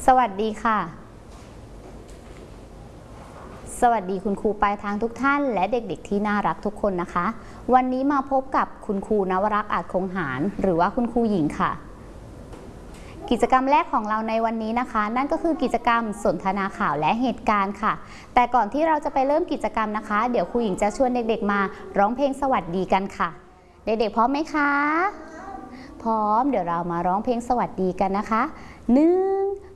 สวัสดีค่ะสวัสดีคุณครูปลายทางทุกท่านและเด็กๆที่น่ารักทุกคนนะคะวันนี้มาพบกับคุณครูนวรักษ์อาจคงหารหรือว่าคุณครูหญิงค่ะกิจกรรมแรกของเราในวันนี้นะคะนั่นก็คือกิจกรรมสนทนาข่าวและเหตุการณ์ค่ะแต่ก่อนที่เราจะไปเริ่มกิจกรรมนะคะเดี๋ยวครูหญิงจะชวนเด็กๆมาร้องเพลงสวัสดีกันค่ะเด็กๆพร้อมไหมคะพร้อมเดี๋ยวเรามาร้องเพลงสวัสดีกันนะคะ1